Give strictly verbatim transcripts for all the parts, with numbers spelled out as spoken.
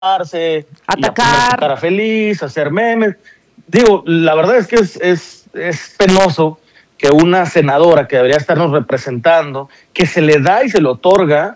atacar, cara feliz, hacer memes. Digo, la verdad es que es, es, es penoso que una senadora que debería estarnos representando, que se le da y se le otorga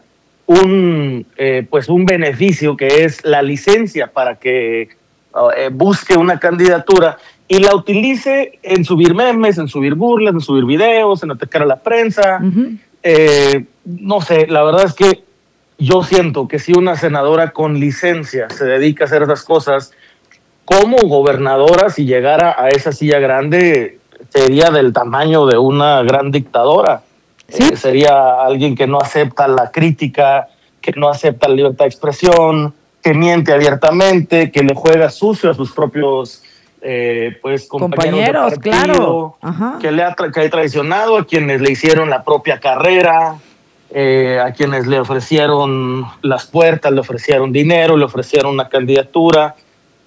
un, eh, pues un beneficio que es la licencia para que eh, busque una candidatura y la utilice en subir memes, en subir burlas, en subir videos, en atacar a la prensa. Uh-huh. Eh, no sé, la verdad es que yo siento que si una senadora con licencia se dedica a hacer esas cosas, como gobernadora, si llegara a esa silla grande, sería del tamaño de una gran dictadora. ¿Sí? Eh, sería alguien que no acepta la crítica, que no acepta la libertad de expresión, que miente abiertamente, que le juega sucio a sus propios eh, pues, compañeros, compañeros claro. Ajá. Que le ha, tra- que ha traicionado a quienes le hicieron la propia carrera, eh, a quienes le ofrecieron las puertas, le ofrecieron dinero, le ofrecieron una candidatura,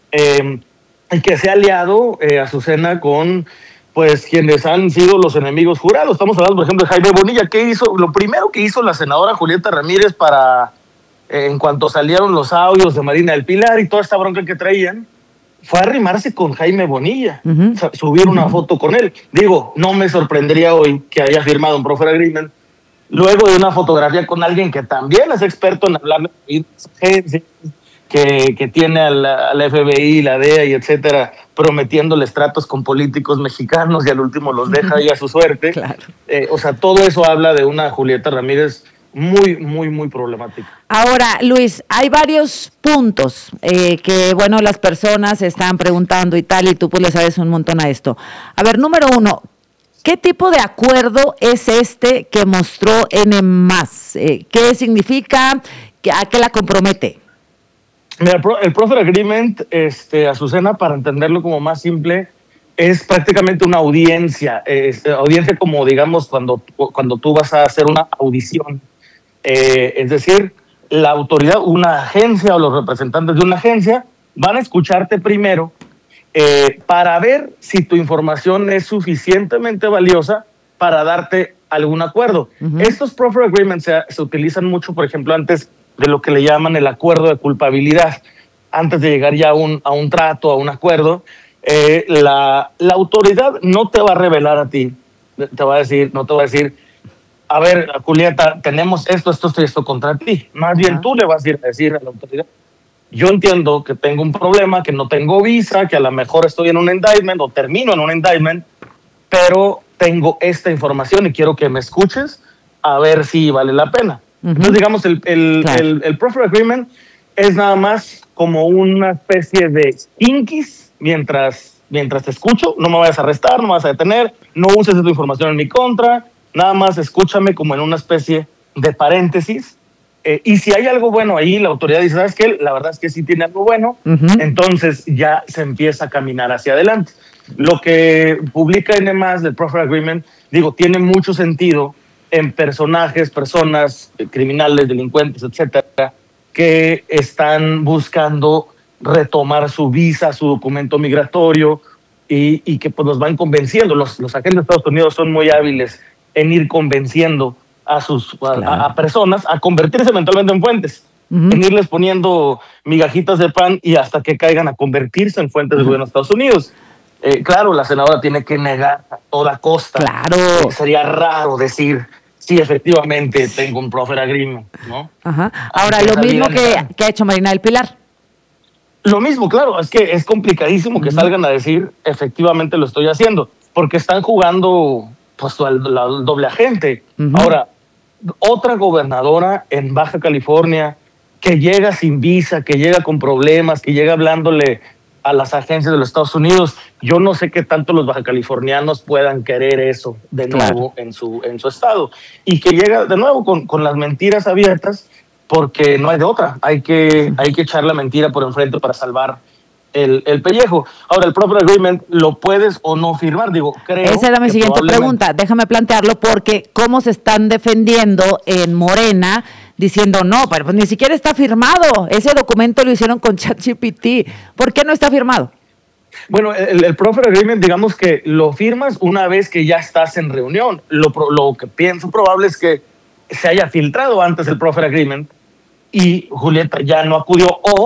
eh, y que se ha aliado eh, Azucena con pues quienes han sido los enemigos jurados. Estamos hablando, por ejemplo, de Jaime Bonilla. ¿Qué hizo? Lo primero que hizo la senadora Julieta Ramírez para, eh, en cuanto salieron los audios de Marina del Pilar y toda esta bronca que traían, fue arrimarse con Jaime Bonilla, uh-huh. o sea, subir uh-huh. una foto con él. Digo, no me sorprendería hoy que haya firmado un proffer agreement luego de una fotografía con alguien que también es experto en hablar de agencias, que, que tiene a la, a la F B I, la D E A y etcétera, prometiéndoles tratos con políticos mexicanos y al último los deja ahí a su suerte. Claro. Eh, o sea, todo eso habla de una Julieta Ramírez muy, muy, muy problemática. Ahora, Luis, hay varios puntos eh, que, bueno, las personas están preguntando y tal, y tú pues le sabes un montón a esto. A ver, número uno, ¿qué tipo de acuerdo es este que mostró N más? Eh, ¿Qué significa? ¿A qué la compromete? Mira, el proffer agreement, este, Azucena, para entenderlo como más simple, es prácticamente una audiencia, es, audiencia como, digamos, cuando, cuando tú vas a hacer una audición. Eh, es decir, la autoridad, una agencia o los representantes de una agencia van a escucharte primero eh, para ver si tu información es suficientemente valiosa para darte algún acuerdo. Uh-huh. Estos proffer agreements se, se utilizan mucho, por ejemplo, antes de lo que le llaman el acuerdo de culpabilidad. Antes de llegar ya a un, a un trato, a un acuerdo, eh, la, la autoridad no te va a revelar a ti, te va a decir, no te va a decir, a ver, Julieta, tenemos esto, esto, esto y esto contra ti. Más bien uh-huh. tú le vas a ir a decir a la autoridad, yo entiendo que tengo un problema, que no tengo visa, que a lo mejor estoy en un indictment o termino en un indictment, pero tengo esta información y quiero que me escuches a ver si vale la pena. Uh-huh. Entonces, digamos, el, el, claro. el, el proffer agreement es nada más como una especie de inquis mientras, mientras te escucho. No me vayas a arrestar, no me vas a detener, no uses tu información en mi contra, nada más escúchame como en una especie de paréntesis. Eh, y si hay algo bueno ahí, la autoridad dice, ¿sabes qué? La verdad es que sí tiene algo bueno, uh-huh. entonces ya se empieza a caminar hacia adelante. Lo que publica N más del proffer agreement, digo, tiene mucho sentido en personajes, personas, eh, criminales, delincuentes, etcétera, que están buscando retomar su visa, su documento migratorio y, y que pues los van convenciendo. Los, los agentes de Estados Unidos son muy hábiles en ir convenciendo a, sus, a, claro. a, a personas a convertirse eventualmente en fuentes, uh-huh. en irles poniendo migajitas de pan y hasta que caigan a convertirse en fuentes uh-huh. del gobierno de Estados Unidos. Eh, claro, la senadora tiene que negar a toda costa. Claro. Eh, sería raro decir, sí, efectivamente, tengo un proffer agreement, ¿no? Ajá. Ahora, lo mismo que, que ha hecho Marina del Pilar. Lo mismo, claro, es que es complicadísimo uh-huh. que salgan a decir, efectivamente lo estoy haciendo, porque están jugando pues al, al doble agente. Uh-huh. Ahora, otra gobernadora en Baja California que llega sin visa, que llega con problemas, que llega hablándole a las agencias de los Estados Unidos. Yo no sé qué tanto los bajacalifornianos puedan querer eso de nuevo claro. en su en su estado. Y que llega de nuevo con, con las mentiras abiertas, porque no hay de otra. Hay que, hay que echar la mentira por enfrente para salvar el, el pellejo. Ahora, el proffer agreement, ¿lo puedes o no firmar? Digo, creo Esa era mi siguiente pregunta. Déjame plantearlo, porque cómo se están defendiendo en Morena, diciendo, no, pero pues ni siquiera está firmado. Ese documento lo hicieron con ChatGPT. ¿Por qué no está firmado? Bueno, el, el proffer agreement, digamos que lo firmas una vez que ya estás en reunión. Lo, lo que pienso probable es que se haya filtrado antes el proffer agreement y Julieta ya no acudió, o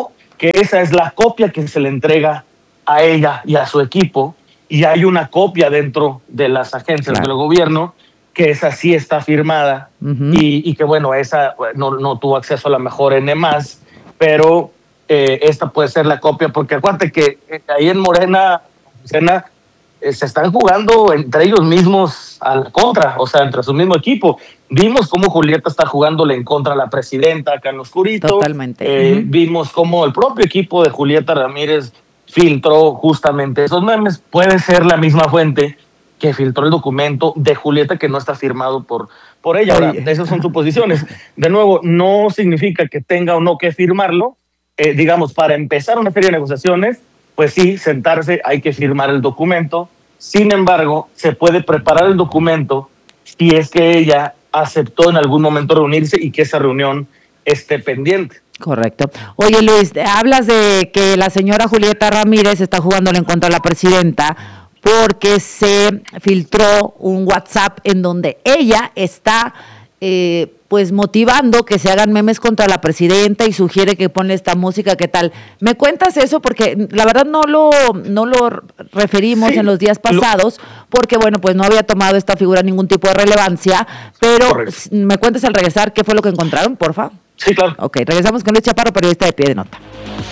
que esa es la copia que se le entrega a ella y a su equipo, y hay una copia dentro de las agencias claro. del gobierno, que esa sí está firmada, uh-huh. y, y que bueno, esa no, no tuvo acceso a la mejor N más, pero eh, esta puede ser la copia, porque acuérdate que ahí en Morena, Morena eh, se están jugando entre ellos mismos a la contra, o sea, entre su mismo equipo. Vimos cómo Julieta está jugándole en contra a la presidenta acá en lo oscurito. Totalmente. Eh, uh-huh. Vimos cómo el propio equipo de Julieta Ramírez filtró justamente esos memes. Puede ser la misma fuente que filtró el documento de Julieta que no está firmado por, por ella. Ahora, esas son suposiciones. De nuevo, no significa que tenga o no que firmarlo. Eh, digamos, para empezar una serie de negociaciones, pues sí, sentarse, hay que firmar el documento. Sin embargo, se puede preparar el documento si es que ella aceptó en algún momento reunirse y que esa reunión esté pendiente. Correcto. Oye, Luis, hablas de que la señora Julieta Ramírez está jugándole en contra a la presidenta porque se filtró un WhatsApp en donde ella está eh, pues motivando que se hagan memes contra la presidenta y sugiere que ponle esta música, ¿qué tal? ¿Me cuentas eso? Porque la verdad no lo, no lo referimos sí, en los días pasados, lo... porque bueno, pues no había tomado esta figura ningún tipo de relevancia, pero Correcto. Me cuentas al regresar qué fue lo que encontraron, porfa. Sí, claro. Ok, regresamos con Luis Chaparro, periodista de Pie de Nota.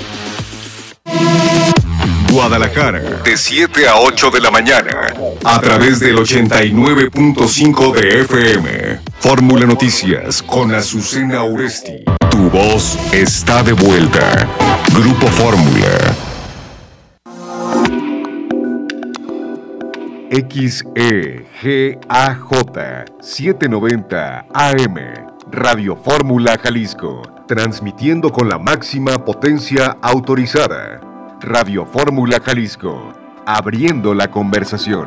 Guadalajara, de siete a ocho de la mañana, a través del ochenta y nueve punto cinco de F M. Fórmula Noticias con Azucena Oresti. Tu voz está de vuelta. Grupo Fórmula. X E G A J setecientos noventa A M. Radio Fórmula Jalisco, transmitiendo con la máxima potencia autorizada. Radio Fórmula Jalisco, abriendo la conversación.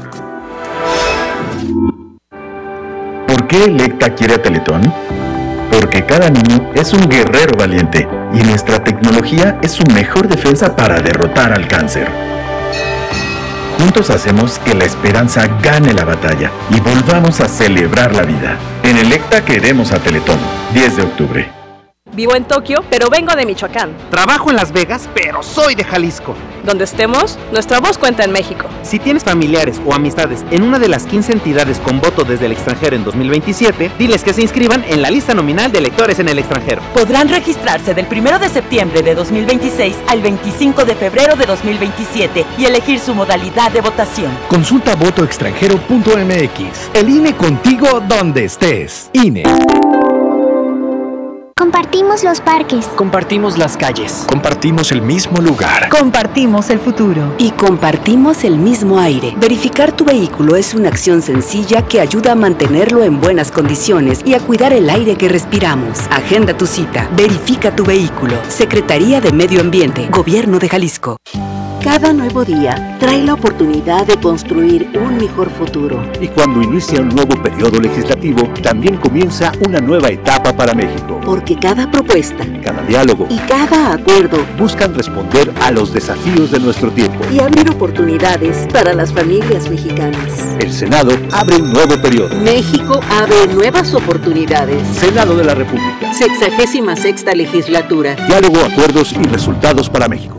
¿Por qué Electa quiere a Teletón? Porque cada niño es un guerrero valiente y nuestra tecnología es su mejor defensa para derrotar al cáncer. Juntos hacemos que la esperanza gane la batalla y volvamos a celebrar la vida. En Electa queremos a Teletón, diez de octubre. Vivo en Tokio, pero vengo de Michoacán. Trabajo en Las Vegas, pero soy de Jalisco. Donde estemos, nuestra voz cuenta en México. Si tienes familiares o amistades en una de las quince entidades con voto desde el extranjero en dos mil veintisiete, diles que se inscriban en la lista nominal de electores en el extranjero. Podrán registrarse del primero de septiembre de dos mil veintiséis al veinticinco de febrero de dos mil veintisiete y elegir su modalidad de votación. Consulta voto extranjero punto m x. El I N E contigo donde estés. I N E. Compartimos los parques. Compartimos las calles. Compartimos el mismo lugar. Compartimos el futuro. Y compartimos el mismo aire. Verificar tu vehículo es una acción sencilla que ayuda a mantenerlo en buenas condiciones y a cuidar el aire que respiramos. Agenda tu cita. Verifica tu vehículo. Secretaría de Medio Ambiente. Gobierno de Jalisco. Cada nuevo día trae la oportunidad de construir un mejor futuro. Y cuando inicia un nuevo periodo legislativo, también comienza una nueva etapa para México. Porque cada propuesta, cada diálogo y cada acuerdo buscan responder a los desafíos de nuestro tiempo y abrir oportunidades para las familias mexicanas. El Senado abre un nuevo periodo. México abre nuevas oportunidades. Senado de la República. Sexagésima sexta legislatura. Diálogo, acuerdos y resultados para México.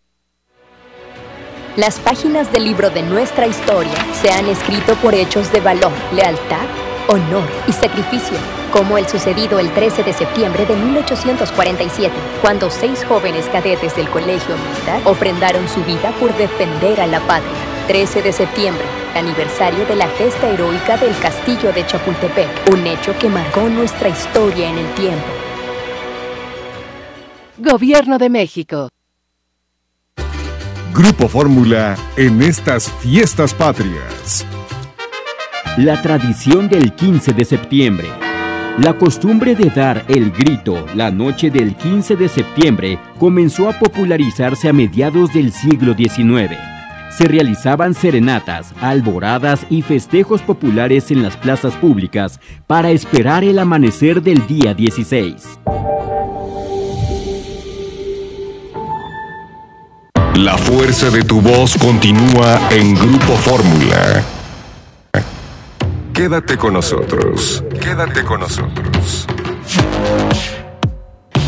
Las páginas del libro de nuestra historia se han escrito por hechos de valor, lealtad, honor y sacrificio, como el sucedido el trece de septiembre de mil ochocientos cuarenta y siete, cuando seis jóvenes cadetes del Colegio Militar ofrendaron su vida por defender a la patria. trece de septiembre, aniversario de la gesta heroica del Castillo de Chapultepec, un hecho que marcó nuestra historia en el tiempo. Gobierno de México. Grupo Fórmula en estas fiestas patrias. La tradición del quince de septiembre. La costumbre de dar el grito la noche del quince de septiembre comenzó a popularizarse a mediados del siglo diecinueve. Se realizaban serenatas, alboradas y festejos populares en las plazas públicas para esperar el amanecer del día dieciséis. La fuerza de tu voz continúa en Grupo Fórmula. Quédate con nosotros. Quédate con nosotros. Las ocho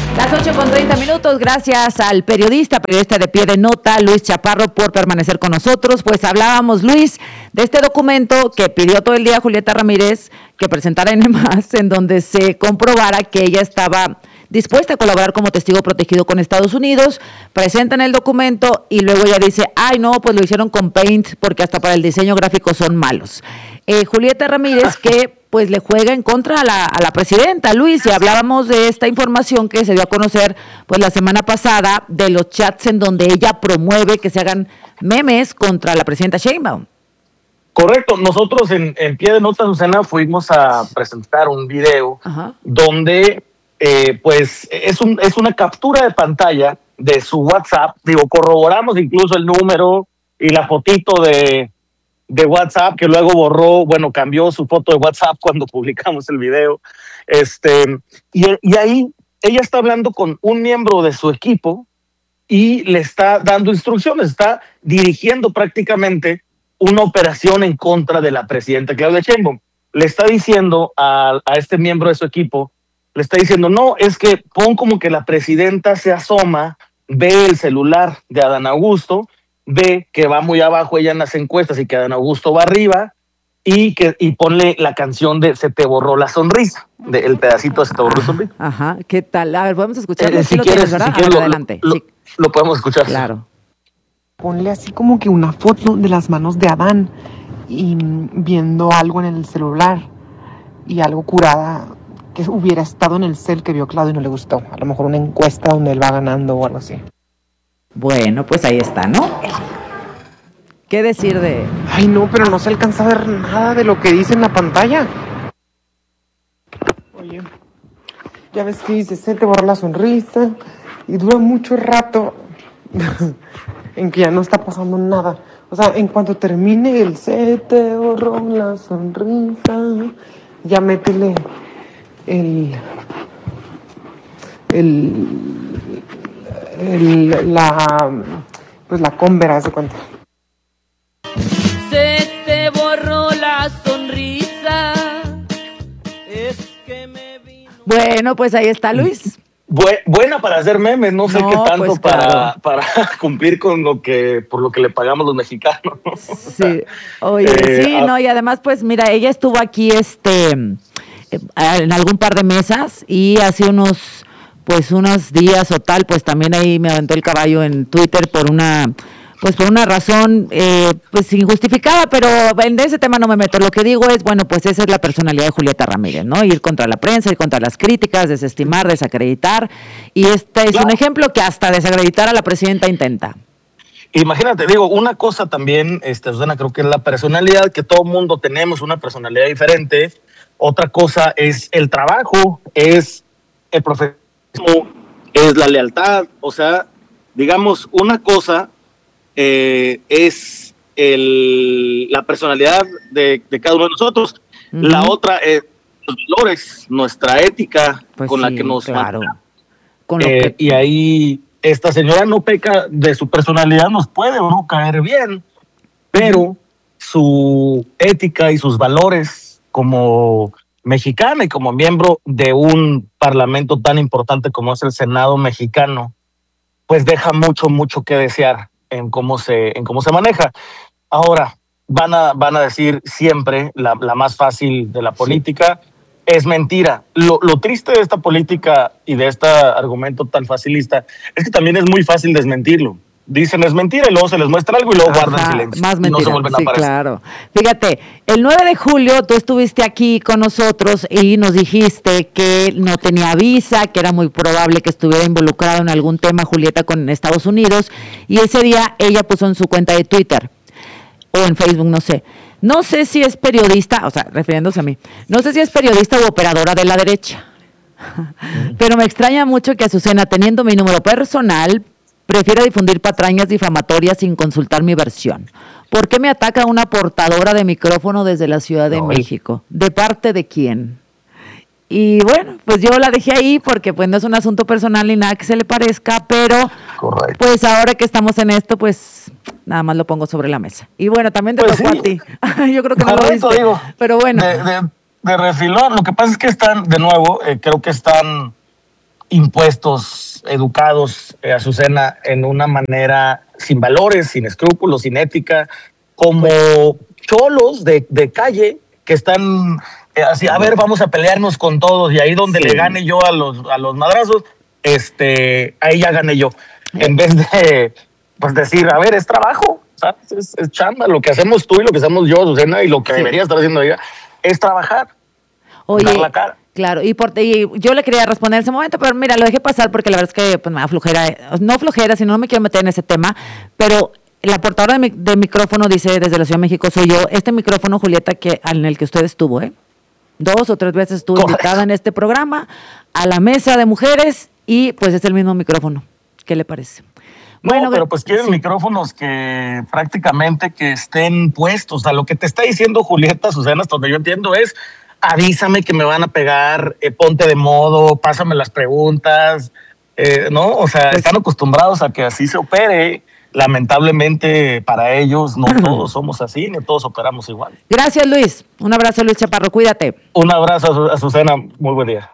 ocho con treinta minutos, gracias al periodista, periodista de pie de nota, Luis Chaparro, por permanecer con nosotros. Pues hablábamos, Luis, de este documento que pidió todo el día Julieta Ramírez que presentara N más, en donde se comprobara que ella estaba dispuesta a colaborar como testigo protegido con Estados Unidos. Presentan el documento y luego ella dice, ay no, pues lo hicieron con Paint porque hasta para el diseño gráfico son malos. Eh, Julieta Ramírez que pues le juega en contra a la, a la presidenta, Luis, y hablábamos de esta información que se dio a conocer pues la semana pasada de los chats en donde ella promueve que se hagan memes contra la presidenta Sheinbaum. Correcto, nosotros en, en Pie de Nota, Susana, fuimos a presentar un video Ajá. donde eh, pues es, un, es una captura de pantalla de su WhatsApp, digo, corroboramos incluso el número y la fotito de... de WhatsApp, que luego borró, bueno, cambió su foto de WhatsApp cuando publicamos el video. Este, y, y ahí ella está hablando con un miembro de su equipo y le está dando instrucciones, está dirigiendo prácticamente una operación en contra de la presidenta Claudia Sheinbaum. Le está diciendo a, a este miembro de su equipo, le está diciendo, no, es que pon como que la presidenta se asoma, ve el celular de Adán Augusto, ve que va muy abajo ella en las encuestas y que Adán Augusto va arriba y que y ponle la canción de Se te borró la sonrisa, de, el pedacito de Se te borró la sonrisa. Ajá, ¿qué tal? A ver, podemos escucharlo. Eh, si, lo quieres, tienes, si quieres, ver, lo, adelante. Lo, sí. lo podemos escuchar. Claro. Ponle así como que una foto de las manos de Adán y viendo algo en el celular y algo curada que hubiera estado en el cel que vio Claudio y no le gustó. A lo mejor una encuesta donde él va ganando o algo así. Bueno, pues ahí está, ¿no? ¿Qué decir de...? Ay, no, pero no se alcanza a ver nada de lo que dice en la pantalla. Oye, ya ves que dice, se te borró la sonrisa y dura mucho rato en que ya no está pasando nada. O sea, en cuanto termine el se te borró la sonrisa, ya métele el... el... el la... pues la cómbera, ¿se cuenta? Se te borró la sonrisa. Es que me vino... Bueno, pues ahí está, Luis. Bu- buena para hacer memes, no sé no, qué tanto pues para, claro. para cumplir con lo que por lo que le pagamos los mexicanos. Sí, oye, eh, sí, a... no, y además, pues mira, ella estuvo aquí este en algún par de mesas y hace unos pues unos días o tal, pues también ahí me aventó el caballo en Twitter por una pues por una razón eh, pues injustificada, pero en ese tema no me meto. Lo que digo es, bueno, pues esa es la personalidad de Julieta Ramírez, ¿no? Ir contra la prensa, ir contra las críticas, desestimar, desacreditar, y este es claro. un ejemplo que hasta desacreditar a la presidenta intenta. Imagínate, digo, una cosa también, este, Susana, creo que es la personalidad, que todo mundo tenemos una personalidad diferente. Otra cosa es el trabajo, es el profesionalismo, es la lealtad. O sea, digamos, una cosa eh, es el, la personalidad de, de cada uno de nosotros. Uh-huh. La otra es los valores, nuestra ética pues con sí, la que nos claro. Con lo eh, que... Y ahí esta señora no peca de su personalidad, nos puede o no caer bien, pero su ética y sus valores como mexicana y como miembro de un parlamento tan importante como es el Senado mexicano, pues deja mucho, mucho que desear en cómo se, en cómo se maneja. Ahora, van a, van a decir siempre la, la más fácil de la política, sí. Es mentira. Lo, lo triste de esta política y de este argumento tan facilista es que también es muy fácil desmentirlo. Dicen es mentira y luego se les muestra algo y luego Ajá, guardan silencio. Más mentira, no se vuelven sí, a aparecer. Claro. Fíjate, el nueve de julio tú estuviste aquí con nosotros y nos dijiste que no tenía visa, que era muy probable que estuviera involucrado en algún tema Julieta con Estados Unidos, y ese día ella puso en su cuenta de Twitter o en Facebook, no sé. No sé si es periodista, o sea, refiriéndose a mí, no sé si es periodista o operadora de la derecha, pero me extraña mucho que Azucena, teniendo mi número personal, prefiera difundir patrañas difamatorias sin consultar mi versión. ¿Por qué me ataca una portadora de micrófono desde la Ciudad de no, México? ¿De parte de quién? Y bueno, pues yo la dejé ahí porque pues no es un asunto personal ni nada que se le parezca, pero Correcto. Pues ahora que estamos en esto, pues nada más lo pongo sobre la mesa. Y bueno, también te pues tocó sí. a ti. Yo creo que no Correcto, lo viste, digo, pero bueno. De, de, de refilón, lo que pasa es que están, de nuevo, eh, creo que están impuestos educados, eh, Azucena, en una manera sin valores, sin escrúpulos, sin ética, como cholos de, de calle que están eh, así, a ver, vamos a pelearnos con todos, y ahí donde sí. le gane yo a los, a los madrazos, este, ahí ya gané yo. En vez de pues decir, a ver, es trabajo, ¿sabes? Es, es chamba, lo que hacemos tú y lo que hacemos yo, Azucena, y lo que sí. debería estar haciendo ella, es trabajar. Oye, dar la cara. Claro, y, por, y yo le quería responder en ese momento, pero mira, lo dejé pasar porque la verdad es que pues, me da flojera, no flojera, sino no me quiero meter en ese tema, pero la portadora de, mi, de micrófono dice desde la Ciudad de México, soy yo, este micrófono, Julieta, que en el que usted estuvo, ¿eh? Dos o tres veces estuvo invitada en este programa, a la mesa de mujeres, y pues es el mismo micrófono. ¿Qué le parece? No, bueno, pero pues quieren sí. micrófonos que prácticamente que estén puestos. O sea, lo que te está diciendo Julieta, Azucena, hasta donde yo entiendo es, avísame que me van a pegar, eh, ponte de modo, pásame las preguntas, eh, ¿no? O sea, pues están sí. acostumbrados a que así se opere. Lamentablemente para ellos no todos somos así, ni todos operamos igual. Gracias, Luis. Un abrazo, Luis Chaparro. Cuídate. Un abrazo, Azucena. Muy buen día.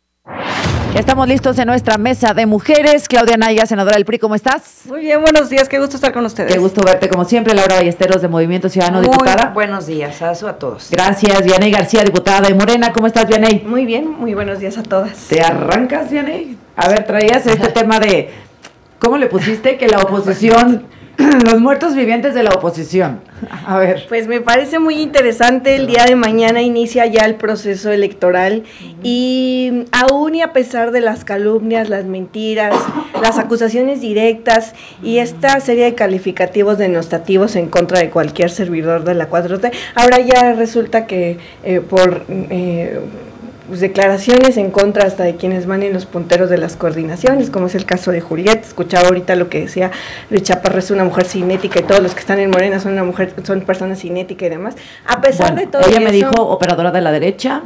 Ya estamos listos en nuestra mesa de mujeres. Claudia Naya, senadora del P R I, ¿cómo estás? Muy bien, buenos días, qué gusto estar con ustedes. Qué gusto verte, como siempre. Laura Ballesteros, de Movimiento Ciudadano, Muy diputada. Buenos días, abrazo a todos. Gracias, Vianey García, diputada de Morena. ¿Cómo estás, Vianey? Muy bien, muy buenos días a todas. ¿Te arrancas, Vianey? A ver, traías este tema de, ¿cómo le pusiste? Que la oposición, los muertos vivientes de la oposición. A ver. Pues me parece muy interesante, el día de mañana inicia ya el proceso electoral uh-huh. y aún y a pesar de las calumnias, las mentiras, las acusaciones directas y esta serie de calificativos denostativos en contra de cualquier servidor de la cuatro T, ahora ya resulta que eh, por... Eh, pues declaraciones en contra hasta de quienes van en los punteros de las coordinaciones, como es el caso de Julieta. Escuchaba ahorita lo que decía Luis Chaparro, es una mujer sin ética y todos los que están en Morena son una mujer, son personas sin ética y demás. A pesar bueno, de todo ella eso, me dijo operadora de la derecha,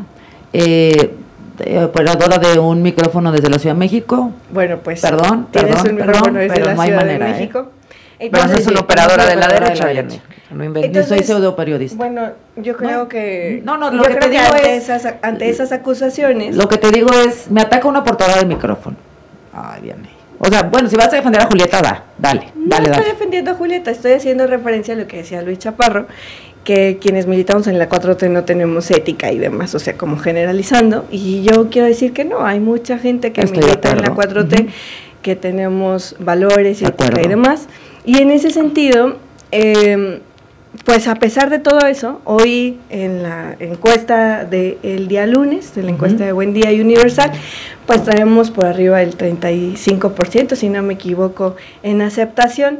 eh, de, operadora de un micrófono desde la Ciudad de México. Bueno, pues perdón, tienes perdón, un micrófono perdón, desde pero la no hay Ciudad manera, de México. ¿eh? Entonces, pero no es una operadora de la derecha, de la derecha. No inventé, yo soy pseudoperiodista. Bueno, yo creo no, que no, no, lo que te digo ante es esas, ante esas acusaciones. Lo que te digo es, me ataca una portadora de micrófono. Ay, Diana. O sea, bueno, si vas a defender a Julieta, da, dale, no dale, estoy dale. defendiendo a Julieta, estoy haciendo referencia a lo que decía Luis Chaparro, que quienes militamos en la cuatro T no tenemos ética y demás, o sea, como generalizando, y yo quiero decir que no, hay mucha gente que estoy milita en la cuatro T, uh-huh. que tenemos valores y ética y demás, y en ese sentido, eh, pues a pesar de todo eso, hoy en la encuesta del día lunes, de la encuesta uh-huh. de Buen Día y Universal, pues traemos por arriba del treinta y cinco por ciento, si no me equivoco, en aceptación,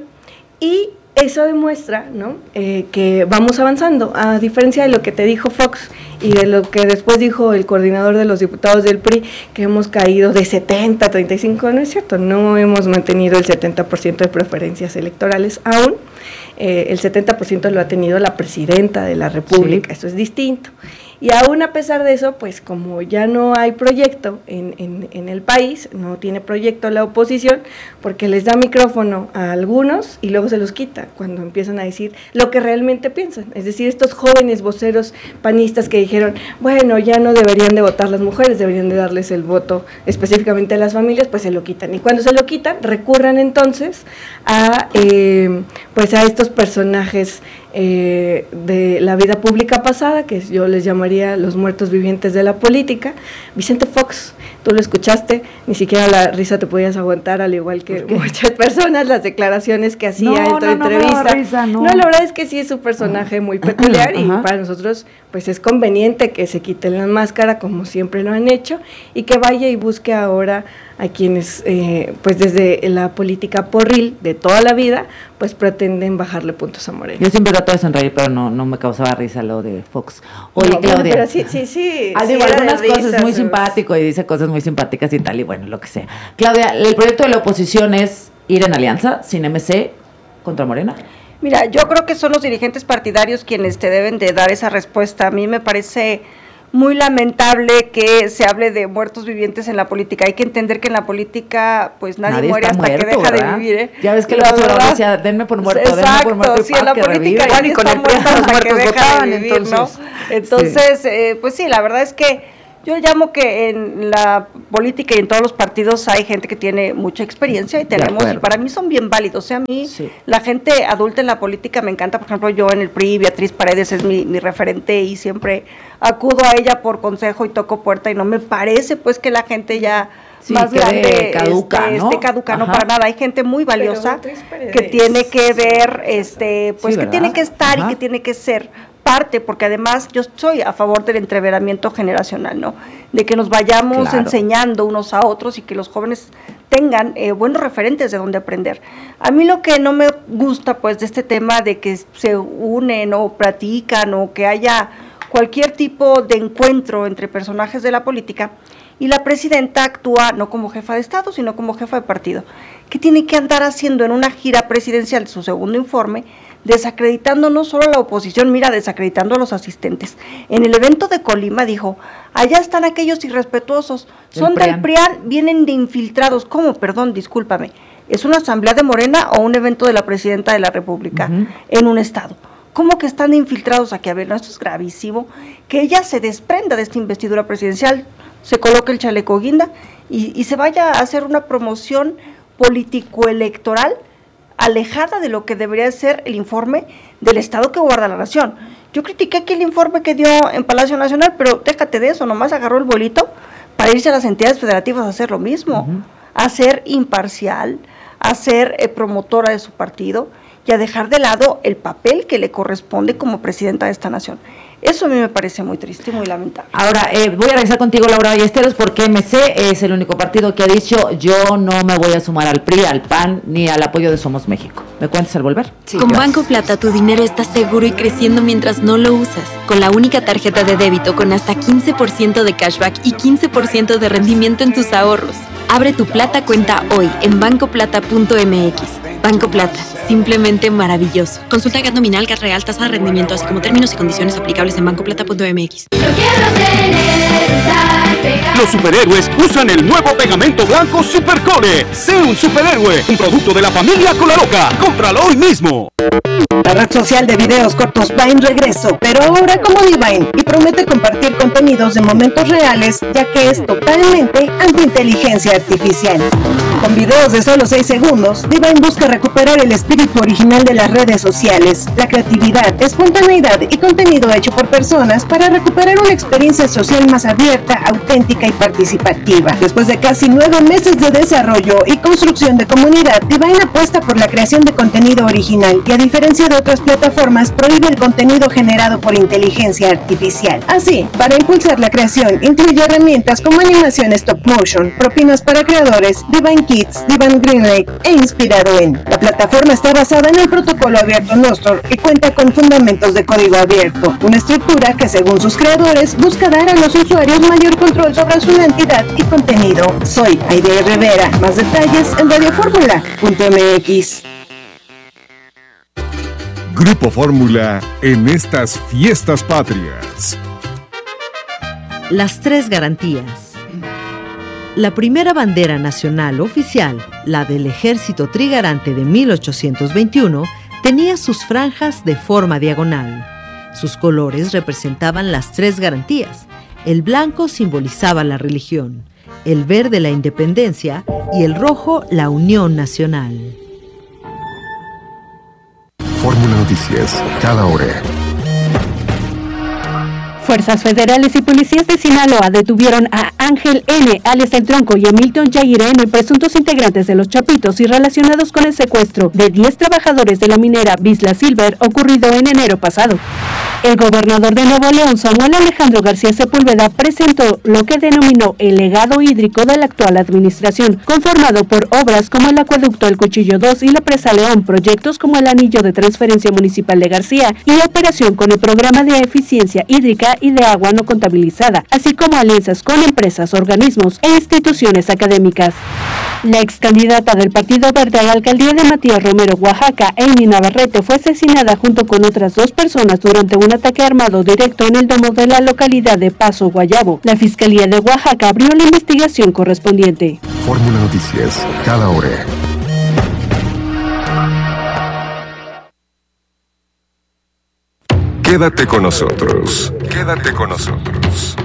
y eso demuestra, ¿no?, eh, que vamos avanzando, a diferencia de lo que te dijo Fox y de lo que después dijo el coordinador de los diputados del P R I, que hemos caído de setenta a treinta y cinco, no es cierto, no hemos mantenido el setenta por ciento de preferencias electorales aún, eh, el setenta por ciento lo ha tenido la presidenta de la República, sí. Eso es distinto. Y aún a pesar de eso, pues como ya no hay proyecto en, en, en el país, no tiene proyecto la oposición, porque les da micrófono a algunos y luego se los quita cuando empiezan a decir lo que realmente piensan. Es decir, estos jóvenes voceros panistas que dijeron, bueno, ya no deberían de votar las mujeres, deberían de darles el voto específicamente a las familias, pues se lo quitan. Y cuando se lo quitan, recurran entonces a, eh, pues a estos personajes Eh, de la vida pública pasada, que yo les llamaría los muertos vivientes de la política. Vicente Fox, tú lo escuchaste, ni siquiera la risa te podías aguantar, al igual que muchas personas, las declaraciones que hacía no, en tu no, entrevista. No, risa, no. no, la verdad es que sí es un personaje muy peculiar y para nosotros pues es conveniente que se quiten la máscara como siempre lo han hecho y que vaya y busque ahora a quienes eh, pues desde la política porril de toda la vida pues pretenden bajarle puntos a Morena. Yo siempre trato de sonreír, pero no, no me causaba risa lo de Fox. Oye, no, Claudia. Pero sí, sí, sí. Ah, sí digo, algunas cosas risas, muy simpático y dice cosas muy simpáticas y tal, y bueno, lo que sea. Claudia, el proyecto de la oposición es ir en alianza sin M C contra Morena. Mira, yo creo que son los dirigentes partidarios quienes te deben de dar esa respuesta. A mí me parece muy lamentable que se hable de muertos vivientes en la política. Hay que entender que en la política, pues nadie, nadie muere hasta muerto, que deja ¿verdad? de vivir. ¿eh? Ya ves que la Obrador decía, denme por muerto, Exacto, denme por muerto. Sí, en la política nadie está muerto hasta que deja de vivir, entonces, ¿no? Entonces, sí. eh, pues sí, la verdad es que Yo llamo que en la política y en todos los partidos hay gente que tiene mucha experiencia y tenemos, y para mí son bien válidos. O sea, a mí sí. La gente adulta en la política me encanta. Por ejemplo, yo en el P R I, Beatriz Paredes es mi, mi referente y siempre acudo a ella por consejo y toco puerta y no me parece pues que la gente ya sí, más grande caduca, este, ¿no? esté caduca, no para nada. Hay gente muy valiosa que tiene que ver, este, pues sí, que tiene que estar Ajá. y que tiene que ser parte, porque además yo estoy a favor del entreveramiento generacional, ¿no? De que nos vayamos claro. enseñando unos a otros y que los jóvenes tengan eh, buenos referentes de donde aprender. A mí lo que no me gusta, pues, de este tema de que se unen o platican o que haya cualquier tipo de encuentro entre personajes de la política y la presidenta actúa no como jefa de Estado, sino como jefa de partido. ¿Qué tiene que andar haciendo en una gira presidencial, su segundo informe, desacreditando no solo a la oposición, mira, desacreditando a los asistentes? En el evento de Colima dijo, allá están aquellos irrespetuosos, son del P R I A N, vienen de infiltrados. ¿Cómo? Perdón, discúlpame. ¿Es una asamblea de Morena o un evento de la presidenta de la República uh-huh. en un estado? ¿Cómo que están infiltrados aquí? A ver, no, esto es gravísimo, que ella se desprenda de esta investidura presidencial, se coloque el chaleco guinda y, y se vaya a hacer una promoción político-electoral alejada de lo que debería ser el informe del Estado que guarda la nación. Yo critiqué aquí el informe que dio en Palacio Nacional, pero déjate de eso, nomás agarró el bolito para irse a las entidades federativas a hacer lo mismo, uh-huh. a ser imparcial, a ser eh, promotora de su partido y a dejar de lado el papel que le corresponde como presidenta de esta nación. Eso a mí me parece muy triste y muy lamentable. Ahora, eh, voy a regresar contigo, Laura Ballesteros, porque M C es el único partido que ha dicho yo no me voy a sumar al P R I, al P A N, ni al apoyo de Somos México. ¿Me cuentas al volver? Sí, Con gracias. Banco Plata tu dinero está seguro y creciendo mientras no lo usas. Con la única tarjeta de débito con hasta quince por ciento de cashback y quince por ciento de rendimiento en tus ahorros. Abre tu Plata cuenta hoy en banco plata punto m x. Banco Plata, simplemente maravilloso. Consulta G A T nominal, G A T real, tasa de rendimiento, así como términos y condiciones aplicables en banco plata punto m x. Los superhéroes usan el nuevo pegamento blanco Supercole. Sé un superhéroe, un producto de la familia Colaloca. Cómpralo hoy mismo. La red social de videos cortos va en regreso, pero ahora como Divine, y promete compartir contenidos de momentos reales, ya que es totalmente anti-inteligencia artificial. Con videos de solo seis segundos, Divine busca recuperar el espíritu original de las redes sociales, la creatividad, espontaneidad y contenido hecho por personas para recuperar una experiencia social más abierta, auténtica y participativa. Después de casi nueve meses de desarrollo y construcción de comunidad, Divine apuesta por la creación de contenido original y, a diferencia de otras plataformas, prohíbe el contenido generado por inteligencia artificial. Así, para impulsar la creación, incluye herramientas como animación stop motion, propinas para creadores, Divine Kids, Divine Greenlight e inspirado en. La plataforma está basada en el protocolo abierto Nostr y cuenta con fundamentos de código abierto, una estructura que, según sus creadores, busca dar a los usuarios mayor control sobre su identidad y contenido. Soy Aide Rivera. Más detalles en radio fórmula punto m x. Grupo Fórmula en estas fiestas patrias. Las tres garantías. La primera bandera nacional oficial, la del Ejército Trigarante de mil ochocientos veintiuno, tenía sus franjas de forma diagonal. Sus colores representaban las tres garantías. El blanco simbolizaba la religión, el verde la independencia y el rojo la unión nacional. Fórmula Noticias, cada hora. Fuerzas federales y policías de Sinaloa detuvieron a Ángel N., alias El Tronco, y a Milton Yair N., presuntos integrantes de los Chapitos y relacionados con el secuestro de diez trabajadores de la minera Bisla Silver ocurrido en enero pasado. El gobernador de Nuevo León, Samuel Alejandro García Sepúlveda, presentó lo que denominó el legado hídrico de la actual administración, conformado por obras como el acueducto El Cuchillo dos y la presa León, proyectos como el anillo de transferencia municipal de García y la operación con el programa de eficiencia hídrica y de agua no contabilizada, así como alianzas con empresas, organismos e instituciones académicas. La ex candidata del Partido Verde a la alcaldía de Matías Romero, Oaxaca, Amy Navarrete, fue asesinada junto con otras dos personas durante un ataque armado directo en el domo de la localidad de Paso, Guayabo. La Fiscalía de Oaxaca abrió la investigación correspondiente. Fórmula Noticias, cada hora. Quédate con nosotros. Quédate con nosotros.